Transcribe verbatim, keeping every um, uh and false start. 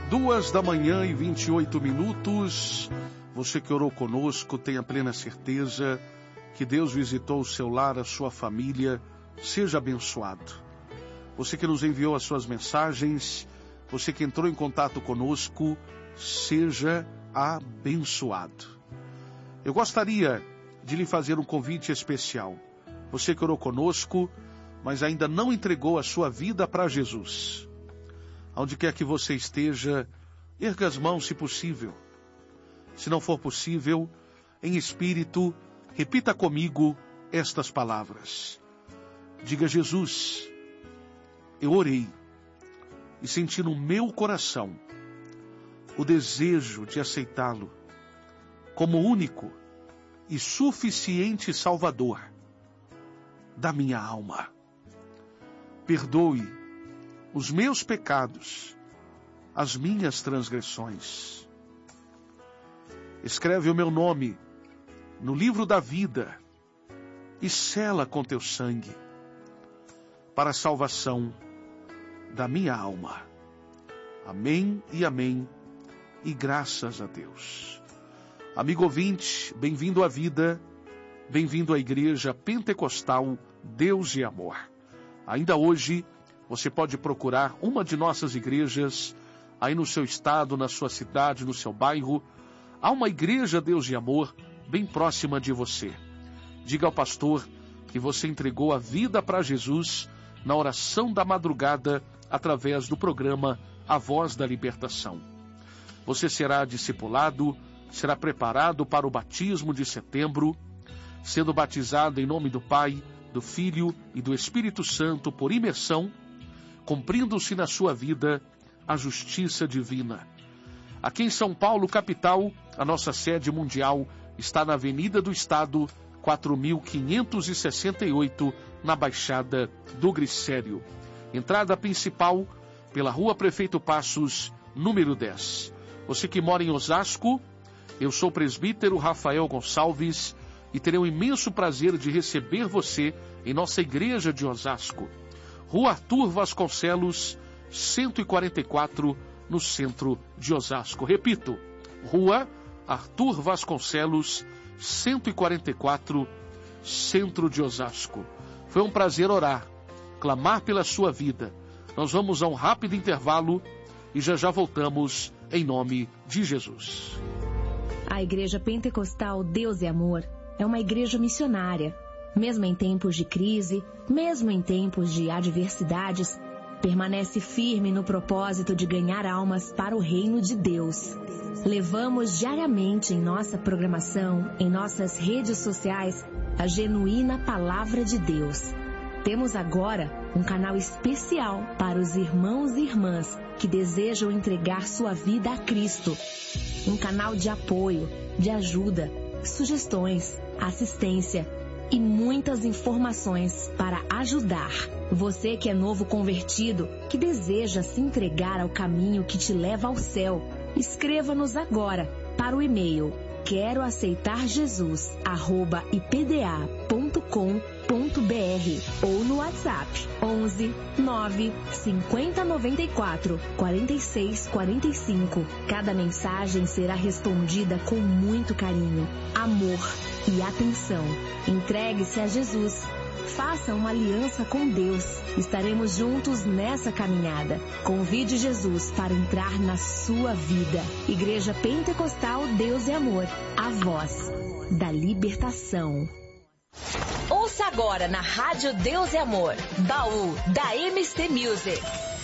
Duas da manhã e vinte e oito minutos. Você que orou conosco, tenha plena certeza que Deus visitou o seu lar, a sua família. Seja abençoado. Você que nos enviou as suas mensagens, você que entrou em contato conosco, seja abençoado. Eu gostaria de lhe fazer um convite especial. Você que orou conosco, mas ainda não entregou a sua vida para Jesus. Onde quer que você esteja, erga as mãos se possível. Se não for possível, em espírito, repita comigo estas palavras. Diga: Jesus, eu orei e senti no meu coração o desejo de aceitá-lo como único e suficiente Salvador da minha alma. Perdoe os meus pecados, as minhas transgressões. Escreve o meu nome no livro da vida e sela com teu sangue para a salvação da minha alma. Amém e amém, e graças a Deus. Amigo ouvinte, bem-vindo à vida, bem-vindo à Igreja Pentecostal Deus e Amor. Ainda hoje, você pode procurar uma de nossas igrejas, aí no seu estado, na sua cidade, no seu bairro. Há uma Igreja Deus e Amor bem próxima de você. Diga ao pastor que você entregou a vida para Jesus na oração da madrugada, através do programa A Voz da Libertação. Você será discipulado, será preparado para o batismo de setembro, sendo batizado em nome do Pai, do Filho e do Espírito Santo por imersão, cumprindo-se na sua vida a justiça divina. Aqui em São Paulo, capital, a nossa sede mundial está na Avenida do Estado, quatro mil quinhentos e sessenta e oito, na Baixada do Glicério. Entrada principal pela Rua Prefeito Passos, número dez. Você que mora em Osasco, eu sou o presbítero Rafael Gonçalves e terei um imenso prazer de receber você em nossa igreja de Osasco. Rua Arthur Vasconcelos, cento e quarenta e quatro, no centro de Osasco. Repito, Rua Arthur Vasconcelos, cento e quarenta e quatro, centro de Osasco. Foi um prazer orar, clamar pela sua vida. Nós vamos a um rápido intervalo e já já voltamos em nome de Jesus. A Igreja Pentecostal Deus e Amor é uma igreja missionária. Mesmo em tempos de crise, mesmo em tempos de adversidades, permanece firme no propósito de ganhar almas para o reino de Deus. Levamos diariamente em nossa programação, em nossas redes sociais, a genuína Palavra de Deus. Temos agora um canal especial para os irmãos e irmãs que desejam entregar sua vida a Cristo. Um canal de apoio, de ajuda, sugestões, assistência e muitas informações para ajudar. Você que é novo convertido, que deseja se entregar ao caminho que te leva ao céu, escreva-nos agora para o e-mail quero aceitar Jesus arroba i p d a ponto com ponto b r ou no WhatsApp onze nove cinquenta noventa e quatro quarenta e seis quarenta e cinco. Cada mensagem será respondida com muito carinho, amor e atenção. Entregue-se a Jesus. Faça uma aliança com Deus. Estaremos juntos nessa caminhada. Convide Jesus para entrar na sua vida. Igreja Pentecostal Deus e Amor. A voz da libertação. Ouça agora na Rádio Deus e Amor, Baú da M C Music.